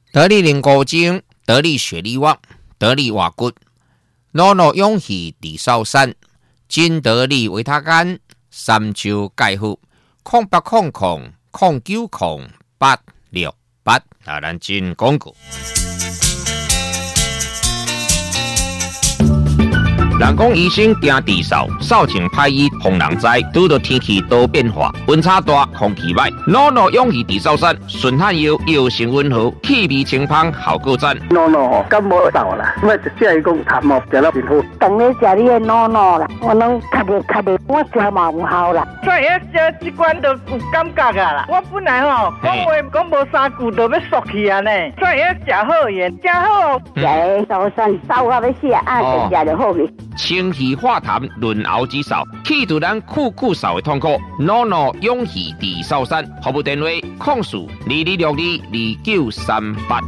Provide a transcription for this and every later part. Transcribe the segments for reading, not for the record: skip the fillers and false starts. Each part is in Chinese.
得力灵骨精，得力雪力旺，得力瓦骨，诺诺勇气地少山，金得力维他干，三周钙护，0800090868，咱进广告。人讲医生惊地扫，扫清歹医防人灾。拄到天气多变化，温差大，空气歹，诺诺勇气地扫山，顺汗药药性温和，气味清芳，效果赞。 诺诺感冒扫啦，我直接讲感冒食了真好。 当咧食你的诺诺啦，我拢咳的，我食嘛有效啦。 所以食这罐都有感觉啊啦。我本来吼讲话讲无3句就要缩去啊呢，所以食好盐，食好。 食扫山扫到要死啊，食就好去。 清气化痰，润喉止扫，去除咱酷扫的痛苦。诺诺勇气地扫山，服务电话：02622938。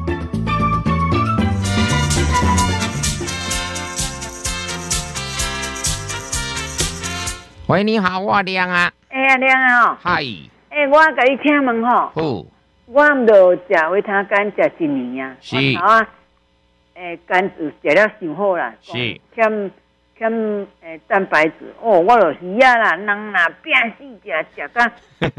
喂，你好，我亮啊。 亮啊！ 嗨。 我甲你请问吼。 好。 我毋着食维他干食1年啊。 是。 我头啊，肝子食了伤好啦。 是。 欠蛋白质哦，我就鱼啊啦，人啦拼死食到，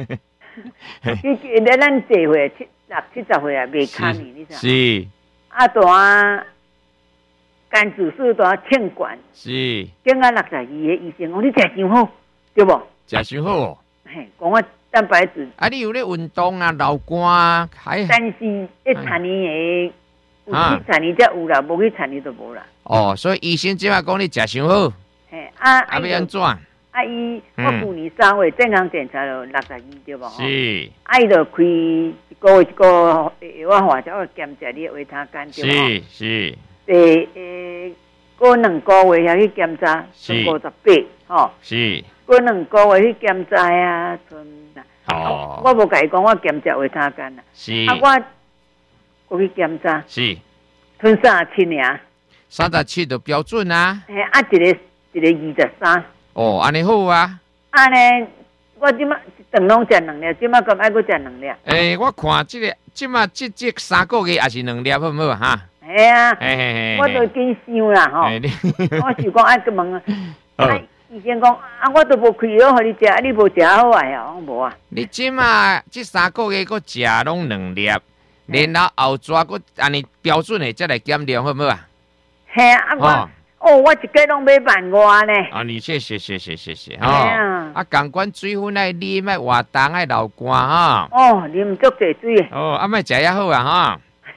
咱这岁60-70岁啊，袂堪你，你知？ 是。 大肝指数大欠管。 是。 今啊62个医生讲你食伤好，对无？ 食伤好哦。 嘿，讲我蛋白质。 啊，你有咧运动啊，流汗啊， 但是产年的。有去产你才有啦，无去产你就无啦。 哦，所以医生即摆讲你食伤好。 嘿， 要安怎？ 伊我去年3月健康检查就62对无？ 是。 伊就开一个月我化才会检查你的维他干对无？ 是。 过2个月遐去检查，剩58吼。 是。 过2个月去检查啊，剩我无甲伊讲我检查维他干啦。 是。 我去检查， 是， 剩37尔 ，37就标准啊。 一个23。 哦，安尼好啊。 呢，我即马顿拢食2粒，即马敢爱搁食2粒。 我看即马这3个月也是2粒，好唔好哈？ 系啊，我都紧想啦吼。我是讲爱去问医生讲我都无开药互你食，你无食好啊？我无啊。 你即马这3个月搁食拢2粒。然后后抓个安尼标准的再来检量，好唔好啊？ 系啊，我一个拢买15000呢。 啊，你谢谢啊，共款水分爱啉，爱活动，爱流汗哦，啉足济水。 哦，莫食也好啊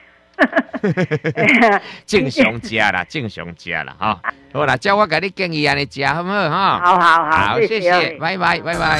正常食啦哈。好啦，叫我甲你建议安尼食，好唔好哈？ 好， 谢谢，拜拜。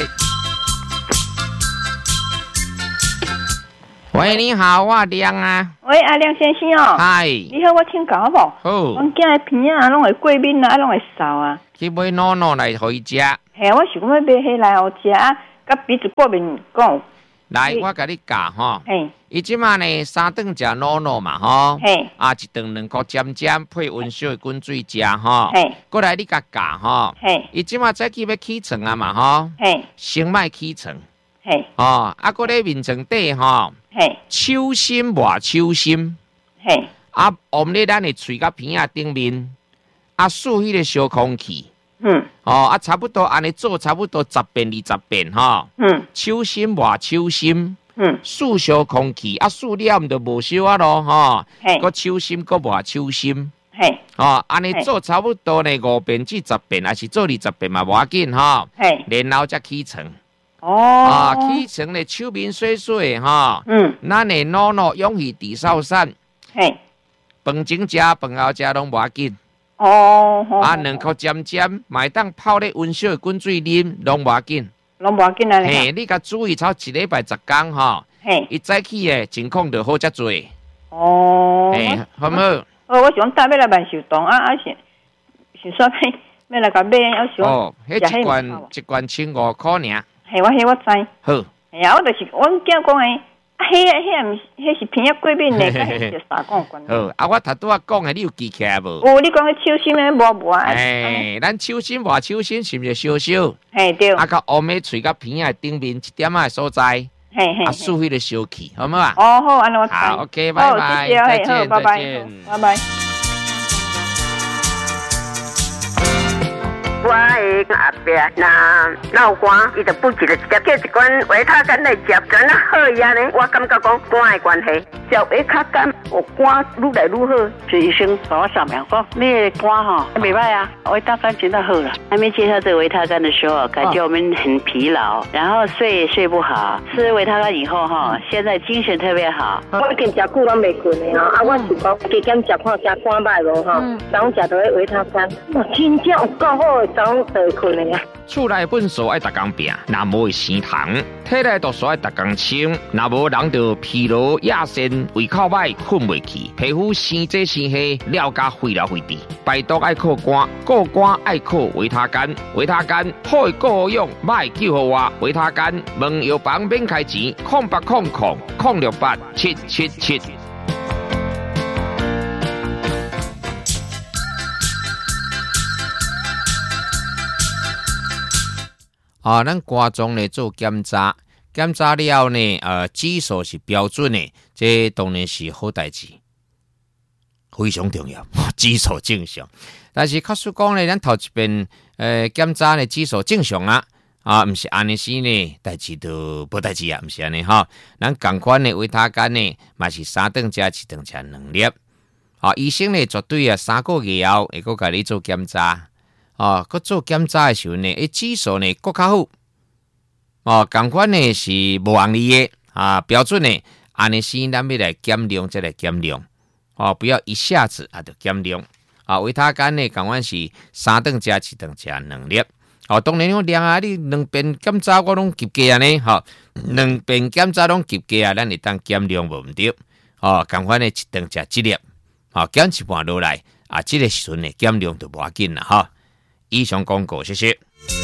喂，你好，我亮啊。 喂，阿亮先生哦。 嗨。 你好，我请教好不？ 好。 阮囝的鼻啊，拢会过敏啊，拢会扫啊。 去买诺诺来互伊食。 嘿，我是讲要买迄来互食啊，甲鼻子过敏讲。 来，我甲你教吼。 嘿。 伊即马呢，3顿食诺诺嘛吼。 嘿。 啊，1顿2颗尖配温烧的滚水食吼。 嘿。 过来你甲教吼。 嘿。 伊即马早起要起床啊嘛吼。 嘿。 先莫起床。 嘿。 哦，啊，搁咧面床底吼。 嘿， 手心抹手心， 嘿， 啊，往咧咱的喙甲鼻仔顶面，啊，数迄个小空气，哦，啊，差不多安尼做，差不多10遍20遍吼，手心抹手心，数小空气，啊，数了毋就无烧啊咯，吼，个手心个抹手心， 嘿， 哦，安尼做差不多呢5遍至10遍，还是做20遍嘛，无要紧吼，然后才起床。起床咧手面水水吼，咱的诺诺勇气地扫山，饭前食饭后食拢无要紧。2颗尖，买当泡咧温烧的滚水啉，拢无要紧。 啊！ 嘿，你甲注意，超1礼拜10天吼，伊早起的情况就好遮多。嘿，好唔好？ 我想带要来万寿堂想说要来甲买，我想。 迄一罐15块尔。 嘿，我知。 好。 哎呀，我就是阮囝讲诶，迄是鼻仔过敏咧，迄是3公斤。 好，啊，我头拄仔讲诶，你有记起来无？ 你讲迄手心诶，无啊。 咱手心是毋是烧烧？ 嘿，对。 啊，甲乌尾喙甲鼻仔顶面1点仔诶所在， 输迄个小气，好吗？ 哦，好，安尼我好 ，OK， 拜拜，再见， 拜拜，拜拜。 我的阿伯那闹肝，伊就不记得直接叫一罐维他甘来食，真好呀呢。我感觉讲肝的关系，食维他甘，我肝愈来愈好。就医生帮我上面讲，你的肝哈没歹啊，维他甘真的好了。 还没介绍这个维他甘的时候，感觉我们很疲劳，然后睡也睡不好。吃维他甘以后哈，现在精神特别好。 我已经食久拢袂困的啊，我是讲加减食看食肝歹无哈，早上食到维他甘，哇，真正有够好的。 厝内粪扫爱逐工拼，若无会生虫；体内毒素爱逐工清，若无人就疲劳亚身、胃口歹、困袂去，皮肤生这生黑，了加废了废滴。排毒爱靠肝，顾肝爱靠维他甘。维他甘好的顾用，歹救互我。维他甘问药房免开钱，0800-068-777。咱肝脏呢做检查，检查了呢，指数是标准的，这当然是好代志，非常重要，指数正常。但是，假使讲呢，咱头一遍检查呢指数正常啦，毋是安尼时呢，代志就无代志啊，毋是安尼哈。咱共款的维他甘呢，嘛是3顿加1顿加2粒。医生呢绝对3个月后会阁甲你做检查。佮做检查的时候呢，指数呢更较好。同款呢是无红利的标准呢，安尼时咱要来减量，再来减量。不要一下子就减量。维他甘呢，同款是3顿加1顿加2粒。当然量你2遍检查我拢及格呢，2遍检查拢及格咱会当减量无毋对。同款呢1顿加1粒，减一半落来，这个时阵呢减量就无要紧啦以上广告，谢谢。